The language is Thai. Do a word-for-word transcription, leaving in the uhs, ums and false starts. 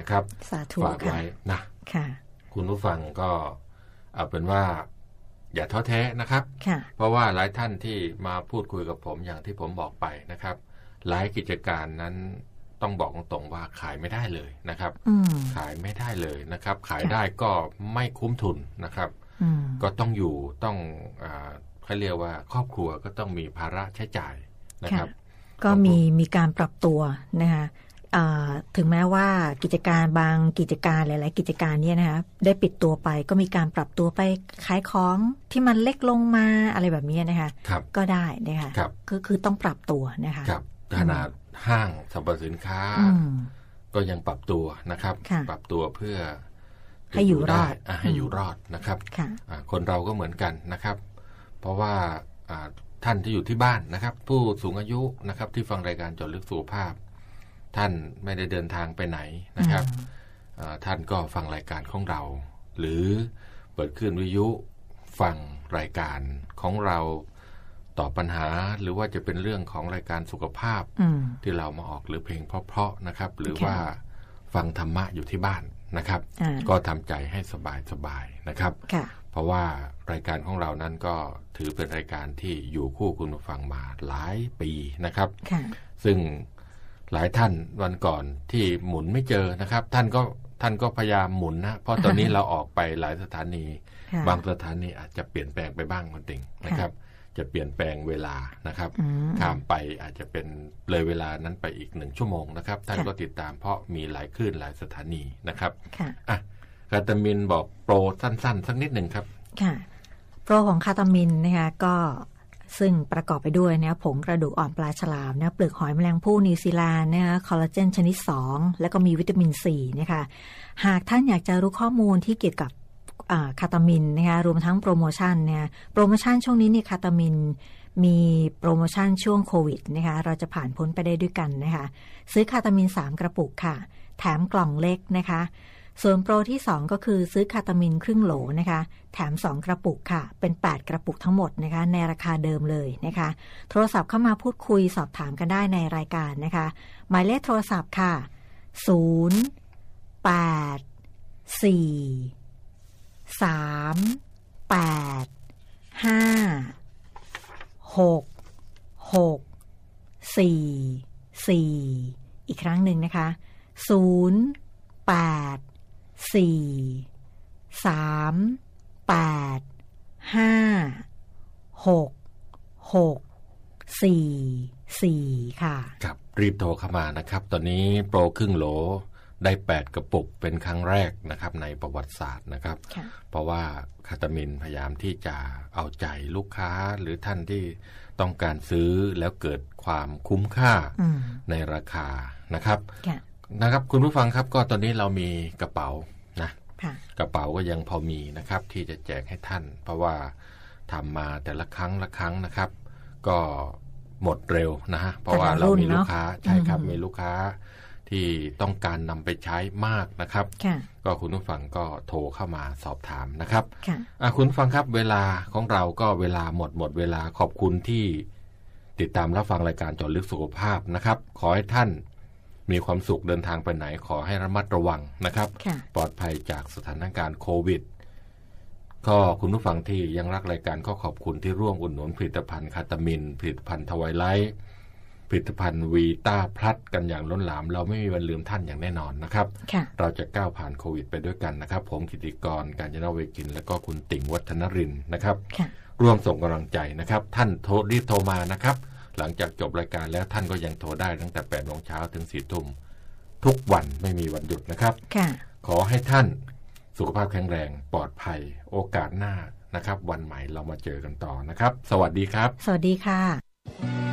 นะครับสาธุฝากไว้นะค่ะคุณผู้ฟังก็เอาเป็นว่าอย่าท้อแท้นะครับเพราะว่าหลายท่านที่มาพูดคุยกับผมอย่างที่ผมบอกไปนะครับหลายกิจการนั้นต้องบอกตรงๆว่าขายไม่ได้เลยนะครับขายไม่ได้เลยนะครับขายได้ก็ไม่คุ้มทุนนะครับก็ต้องอยู่ต้องอ่าเขาเรียกว่าครอบครัวก็ต้องมีภาระใช้จ่ายนะครับก็มีมีการปรับตัวนะคะถึงแม้ว่ากิจการบางกิจการหลายๆกิจการเนี่ยนะคะได้ปิดตัวไปก็มีการปรับตัวไปขายของที่มันเล็กลงมาอะไรแบบนี้นะคะก็ได้นะคะก็คือต้องปรับตัวนะคะขนาดห้างสรรพสินค้าก็ยังปรับตัวนะครับปรับตัวเพื่อให้อยู่รอดให้อยู่รอดนะครับคนเราก็เหมือนกันนะครับเพราะว่าท่านที่อยู่ที่บ้านนะครับผู้สูงอายุนะครับที่ฟังรายการเจาะลึกสุขภาพท่านไม่ได้เดินทางไปไหนนะครับท่านก็ฟังรายการของเราหรือเปิดคลื่นวิทยุฟังรายการของเราตอบปัญหาหรือว่าจะเป็นเรื่องของรายการสุขภาพที่เรามาออกหรือเพลงเพราะๆนะครับหรือว่าฟังธรรมะอยู่ที่บ้านนะครับก็ทำใจให้สบายๆนะครับเพราะว่ารายการของเรานั้นก็ถือเป็นรายการที่อยู่คู่คุณผู้ฟังมาหลายปีนะครับซึ่งหลายท่านวันก่อนที่หมุนไม่เจอนะครับท่านก็ท่านก็พยายามหมุนนะเพราะตอนนี้เราออกไปหลายสถานีบางสถานีอาจจะเปลี่ยนแปลงไปบ้างคนติงนะครับจะเปลี่ยนแปลงเวลานะครับข้ามไปอาจจะเป็นเลยเวลานั้นไปอีกหนึ่งชั่วโมงนะครับท่านก็ติดตามเพราะมีหลายคลื่นหลายสถานีนะครับอ่ะคาตามินบอกโปรสั้นๆสักนิดหนึ่งครับค่ะโปรของคาตามินนะคะก็ซึ่งประกอบไปด้วยนะผงกระดูกอ่อนปลาฉลามนะเปลือกหอยแมลงภู่นิวซีแลนด์นะคะคอลลาเจนชนิดสองแล้วก็มีวิตามินซีนะคะหากท่านอยากจะรู้ข้อมูลที่เกี่ยวกับคาตามินนะคะรวมทั้งโปรโมชั่นเนี่ยโปรโมชั่นช่วงนี้เนี่ยคาตามินมีโปรโมชั่นช่วงโควิดนะคะเราจะผ่านพ้นไปได้ด้วยกันนะคะซื้อคาตามินสามกระปุกค่ะแถมกล่องเล็กนะคะส่วนโปรที่สองก็คือซื้อคาตามินครึ่งโหลนะคะแถมสองกระปุกค่ะเป็นแปดกระปุกทั้งหมดนะคะในราคาเดิมเลยนะคะโทรศัพท์เข้ามาพูดคุยสอบถามกันได้ในรายการนะคะหมายเลขโทรศัพท์ค่ะศูนย์ แปด สี่ สาม แปด ห้า หก หก สี่ สี่ อีกครั้งหนึ่งนะคะศูนย์ แปด สี่ สาม แปด ห้า หก หก สี่ สี่ ค่ะครับรีบโทรเข้ามานะครับตอนนี้โปรครึ่งโหลได้แปดกระปุกเป็นครั้งแรกนะครับในประวัติศาสตร์นะครับเพราะว่าคาตามินพยายามที่จะเอาใจลูกค้าหรือท่านที่ต้องการซื้อแล้วเกิดความคุ้มค่าในราคานะครับนะครับคุณผู้ฟังครับก็ตอนนี้เรามีกระเป๋านะกระเป๋าก็ยังพอมีนะครับที่จะแจกให้ท่านเพราะว่าทำมาแต่ละครั้งละครั้งนะครับก็หมดเร็วนะฮะเพราะว่าเรามีลูกค้าใช่ครับมีลูกค้าที่ต้องการนำไปใช้มากนะครับก็คุณผู้ฟังก็โทรเข้ามาสอบถามนะครับคุณผู้ฟังครับเวลาของเราก็เวลาหมดหมดเวลาขอบคุณที่ติดตามรับฟังรายการเจาะลึกสุขภาพนะครับขอให้ท่านมีความสุขเดินทางไปไหนขอให้ระมัดระวังนะครับปลอดภัยจากสถานการณ์โควิดก็คุณผู้ฟังที่ยังรักรายการก็ขอบคุณที่ร่วมอุดหนุนผลิตภัณฑ์คาตามินผลิตภัณฑ์ทวายไลท์ผลิตภัณฑ์วีต้าพลัสกันอย่างล้นหลามเราไม่มีวันลืมท่านอย่างแน่นอนนะครับเราจะก้าวผ่านโควิดไปด้วยกันนะครับผมกิติกรกาญจนเวคินและก็คุณติ่งวัฒนรินทร์นะครับร่วมส่งกำลังใจนะครับท่านโทรรีบโทรมานะครับหลังจากจบรายการแล้วท่านก็ยังโทรได้ตั้งแต่แปดโมงเช้าถึงสี่ทุ่มทุกวันไม่มีวันหยุดนะครับขอให้ท่านสุขภาพแข็งแรงปลอดภัยโอกาสหน้านะครับวันใหม่เรามาเจอกันต่อนะครับสวัสดีครับสวัสดีค่ะ